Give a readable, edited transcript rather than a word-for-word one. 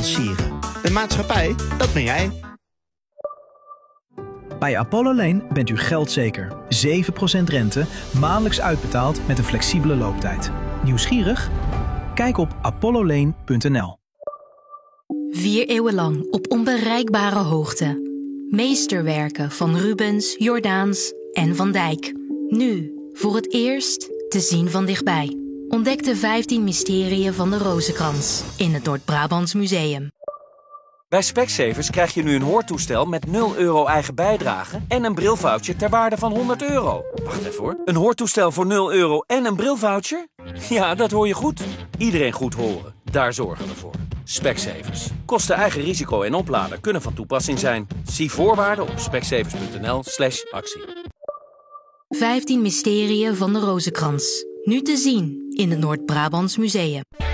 financieren. Een maatschappij, dat ben jij. Bij Apollo Lane bent u geldzeker. 7% rente, maandelijks uitbetaald met een flexibele looptijd. Nieuwsgierig? Kijk op apollolane.nl. 4 eeuwen lang op onbereikbare hoogte. Meesterwerken van Rubens, Jordaens en Van Dijk. Nu, voor het eerst, te zien van dichtbij. Ontdek de 15 mysterieën van de Rozenkrans in het Noord-Brabants Museum. Bij Specsavers krijg je nu een hoortoestel met 0 euro eigen bijdrage en een brilvoucher ter waarde van 100 euro. Wacht even hoor. Een hoortoestel voor 0 euro en een brilvoucher? Ja, dat hoor je goed. Iedereen goed horen. Daar zorgen we voor. Specsavers. Kosten eigen risico en opladen kunnen van toepassing zijn. Zie voorwaarden op specsavers.nl/actie. 15 mysterieën van de Rozenkrans. Nu te zien in het Noord-Brabants Museum.